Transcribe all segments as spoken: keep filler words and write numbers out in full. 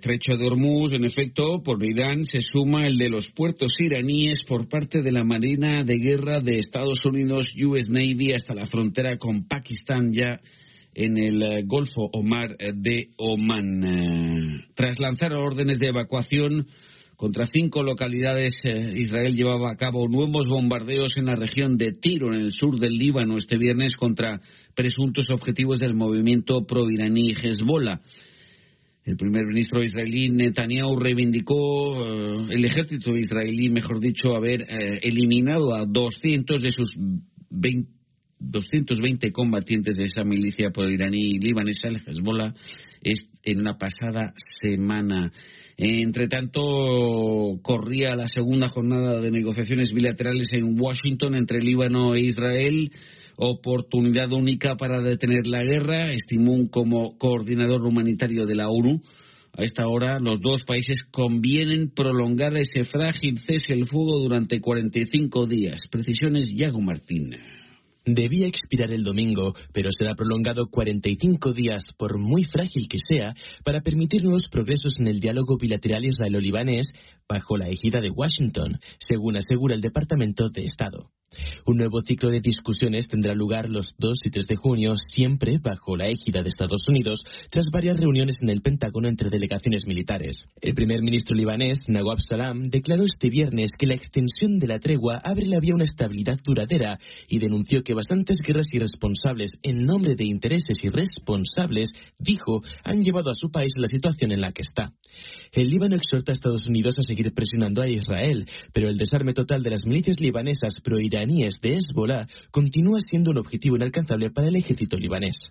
estrecho de Hormuz, en efecto, por Irán se suma el de los puertos iraníes por parte de la Marina de Guerra de Estados Unidos, U S Navy, hasta la frontera con Pakistán, ya en el Golfo o Mar de Omán. Tras lanzar órdenes de evacuación contra cinco localidades, Israel llevaba a cabo nuevos bombardeos en la región de Tiro, en el sur del Líbano, este viernes contra presuntos objetivos del movimiento pro-iraní Hezbollah. El primer ministro israelí Netanyahu reivindicó uh, el ejército israelí, mejor dicho, haber uh, eliminado a doscientos de sus veinte, doscientos veinte combatientes de esa milicia pro-iraní libanesa, el Hezbollah, en la pasada semana. Entre tanto, corría la segunda jornada de negociaciones bilaterales en Washington entre Líbano e Israel. Oportunidad única para detener la guerra, estimó un como coordinador humanitario de la ONU. A esta hora, los dos países convienen prolongar ese frágil cese el fuego durante cuarenta y cinco días. Precisiones, Yago Martín. Debía expirar el domingo, pero será prolongado cuarenta y cinco días, por muy frágil que sea, para permitir nuevos progresos en el diálogo bilateral israelo-libanés bajo la égida de Washington, según asegura el Departamento de Estado. Un nuevo ciclo de discusiones tendrá lugar los dos y tres de junio, siempre bajo la égida de Estados Unidos, tras varias reuniones en el Pentágono entre delegaciones militares. El primer ministro libanés, Nawaf Salam, declaró este viernes que la extensión de la tregua abre la vía a una estabilidad duradera y denunció que bastantes guerras irresponsables en nombre de intereses irresponsables, dijo, han llevado a su país a la situación en la que está. El Líbano exhorta a Estados Unidos a seguir presionando a Israel, pero el desarme total de las milicias libanesas pro-iraníes de Hezbollah continúa siendo un objetivo inalcanzable para el ejército libanés.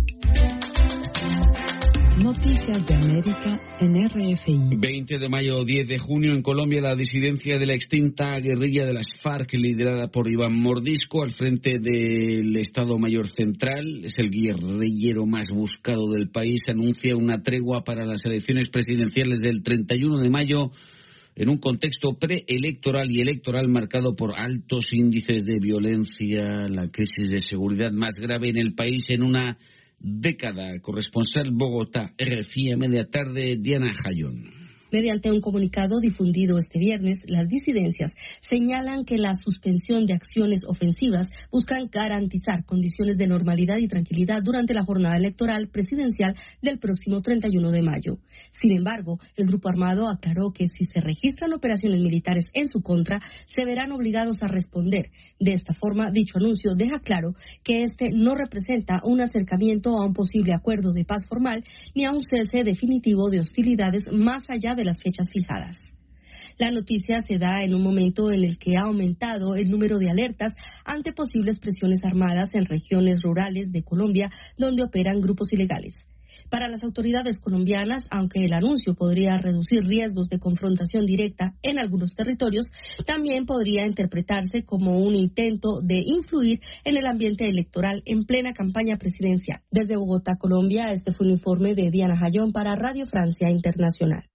Noticias de América en R F I. veinte de mayo, diez de junio, en Colombia, la disidencia de la extinta guerrilla de las FARC, liderada por Iván Mordisco, al frente del Estado Mayor Central, es el guerrillero más buscado del país, anuncia una tregua para las elecciones presidenciales del treinta y uno de mayo, en un contexto preelectoral y electoral marcado por altos índices de violencia, la crisis de seguridad más grave en el país en una década. Corresponsal Bogotá, R F I, a media tarde, Diana Jayón. Mediante un comunicado difundido este viernes, las disidencias señalan que la suspensión de acciones ofensivas buscan garantizar condiciones de normalidad y tranquilidad durante la jornada electoral presidencial del próximo treinta y uno de mayo. Sin embargo, el grupo armado aclaró que si se registran operaciones militares en su contra, se verán obligados a responder. De esta forma, dicho anuncio deja claro que este no representa un acercamiento a un posible acuerdo de paz formal ni a un cese definitivo de hostilidades más allá de las fechas fijadas. La noticia se da en un momento en el que ha aumentado el número de alertas ante posibles presiones armadas en regiones rurales de Colombia donde operan grupos ilegales. Para las autoridades colombianas, aunque el anuncio podría reducir riesgos de confrontación directa en algunos territorios, también podría interpretarse como un intento de influir en el ambiente electoral en plena campaña presidencial. Desde Bogotá, Colombia, este fue un informe de Diana Jayón para Radio Francia Internacional.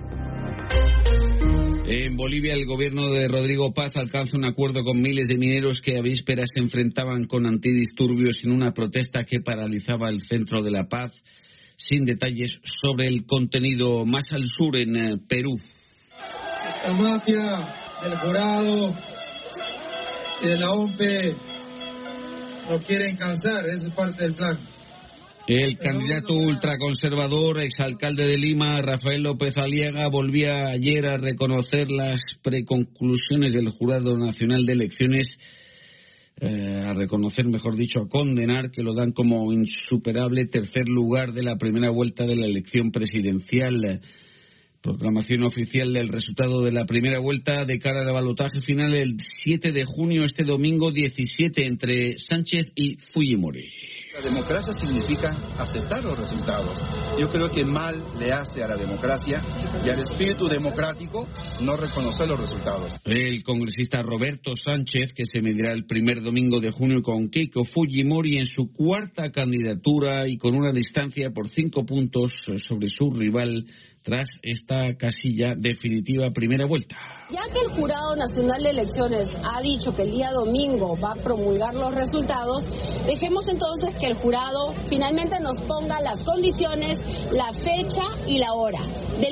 En Bolivia, el gobierno de Rodrigo Paz alcanza un acuerdo con miles de mineros que a vísperas se enfrentaban con antidisturbios en una protesta que paralizaba el centro de La Paz, sin detalles sobre el contenido. Más al sur, en eh, Perú. La mafia del jurado y de la O M P no quieren cansar, eso es parte del plan. El candidato ultraconservador, exalcalde de Lima, Rafael López Aliaga, volvía ayer a reconocer las preconclusiones del Jurado Nacional de Elecciones, eh, a reconocer, mejor dicho, a condenar, que lo dan como insuperable tercer lugar de la primera vuelta de la elección presidencial. Proclamación oficial del resultado de la primera vuelta de cara al balotaje final el siete de junio, este domingo diecisiete, entre Sánchez y Fujimori. La democracia significa aceptar los resultados. Yo creo que mal le hace a la democracia y al espíritu democrático no reconocer los resultados. El congresista Roberto Sánchez, que se medirá el primer domingo de junio con Keiko Fujimori en su cuarta candidatura y con una distancia por cinco puntos sobre su rival tras esta casilla definitiva primera vuelta. Ya que el Jurado Nacional de Elecciones ha dicho que el día domingo va a promulgar los resultados, dejemos entonces que el jurado finalmente nos ponga las condiciones, la fecha y la hora.